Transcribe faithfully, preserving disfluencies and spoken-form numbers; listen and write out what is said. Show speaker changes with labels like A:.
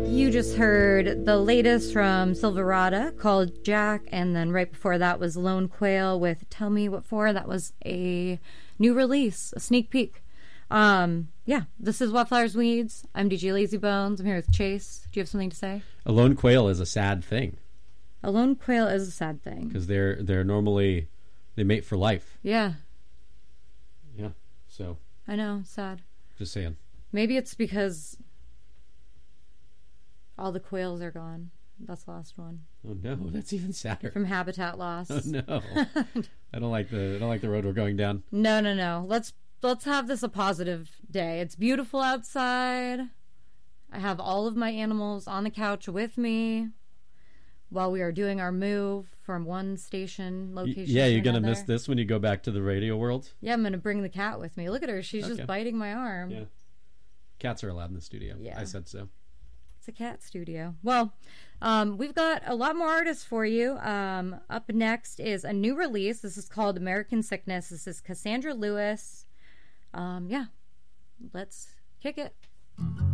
A: You just heard the latest from Silverado called Jack, and then right before that was Lone Quail with Tell Me What For. That was a new release, a sneak peek. Um, yeah, this is Wildflowers Weeds. I'm D J Lazy Bones. I'm here with Chase. Do you have something to say?
B: A lone quail is a sad thing.
A: A lone quail is a sad thing.
B: Because they're, they're normally, they mate for life.
A: Yeah.
B: Yeah, so.
A: I know, sad.
B: Just saying.
A: Maybe it's because all the quails are gone. That's the last one.
B: Oh no, that's even sadder.
A: From habitat loss.
B: Oh no. I don't like the I don't like the road we're going down.
A: No, no, no. Let's let's have this a positive day. It's beautiful outside. I have all of my animals on the couch with me while we are doing our move from one station location.
B: Yeah,
A: to
B: you're gonna
A: another.
B: miss this when you go back to the radio world.
A: Yeah, I'm gonna bring the cat with me. Look at her. She's
B: Okay.
A: just biting my arm.
B: Yeah. Cats are allowed in the studio.
A: Yeah.
B: I said so.
A: It's a cat studio. Well, um, we've got a lot more artists for you. Um, up next is a new release. This is called American Sickness. This is Cassandra Lewis. Um, yeah, let's kick it.